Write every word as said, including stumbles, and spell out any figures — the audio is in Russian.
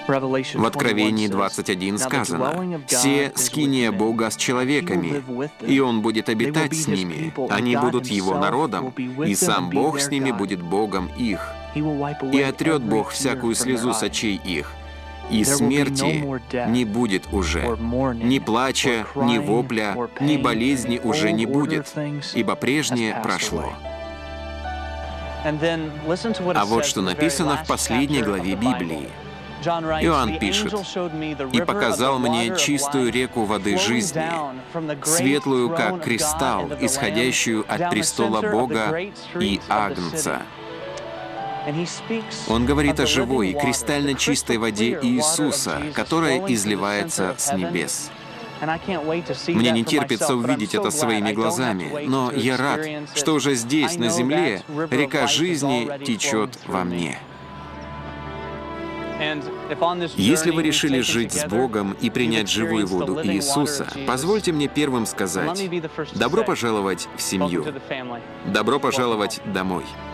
В Откровении двадцать один сказано: «Се скиния Бога с человеками, и Он будет обитать с ними, они будут Его народом, и сам Бог с ними будет Богом их. И отрет Бог всякую слезу с очей их, и смерти не будет уже, ни плача, ни вопля, ни болезни уже не будет, ибо прежнее прошло». А вот что написано в последней главе Библии. Иоанн пишет: «И показал мне чистую реку воды жизни, светлую, как кристалл, исходящую от престола Бога и Агнца». Он говорит о живой, кристально чистой воде Иисуса, которая изливается с небес. Мне не терпится увидеть это своими глазами, но я рад, что уже здесь, на земле, река жизни течет во мне. Если вы решили жить с Богом и принять живую воду Иисуса, позвольте мне первым сказать: добро пожаловать в семью, добро пожаловать домой.